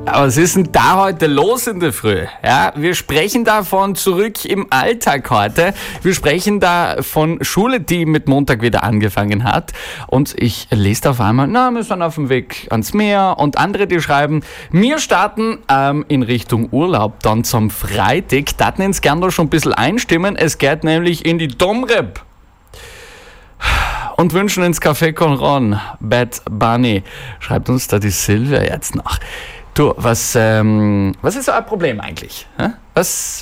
Aber was ist denn da heute los in der Früh? Ja, wir sprechen da von zurück im Alltag heute. Wir sprechen da von Schule, die mit Montag wieder angefangen hat. Und ich lese da auf einmal, wir sind auf dem Weg ans Meer. Und andere, die schreiben, wir starten in Richtung Urlaub dann zum Freitag. Da hätten uns gerne da schon ein bisschen einstimmen. Es geht nämlich in die Domrep. Und wünschen ins Café Conron. Bad Bunny. Schreibt uns da die Silvia jetzt nach. Du, was ist so ein Problem eigentlich? Was